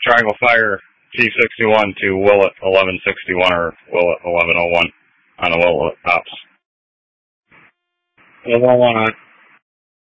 Triangle Fire T61 to Willet 1161 or Willet 1101 on the Willet Ops. 1101